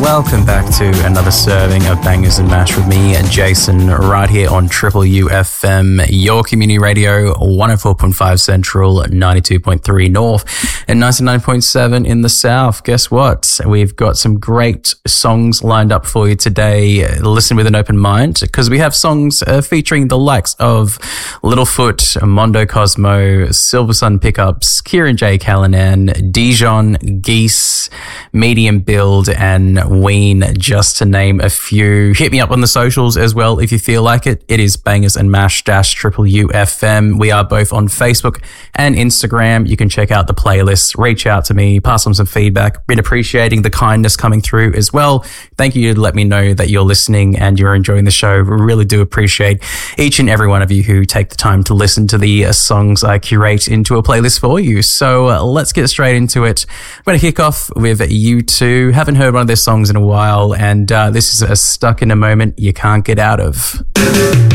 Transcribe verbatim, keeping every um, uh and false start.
welcome back to another serving of Bangers and Mash with me, Jason, right here on Triple U F M, your community radio, one oh four point five Central, ninety-two point three North, and ninety-nine point seven in the South. Guess what? We've got some great songs lined up for you today. Listen with an open mind, because we have songs uh, featuring the likes of Littlefoot, Mondo Cosmo, Silver Sun Pickups, Kieran J. Callanan, Dijon, Geese, Medium Build, and Ween, just to name a few. Hit me up on the socials as well if you feel like it. It is Bangers and Mash dash Triple U F M. We are both on Facebook and Instagram. You can check out the playlists, reach out to me, pass on some feedback. Been appreciating the kindness coming through as well. Thank you to let me know that you're listening and you're enjoying the show. We really do appreciate each and every one of you who take the time to listen to the uh, songs I curate into a playlist for you. So uh, let's get straight into it. I'm going to kick off with U two. Haven't heard one of their songs in a while, and uh, this is a Stuck in a Moment You Can't Get Out of.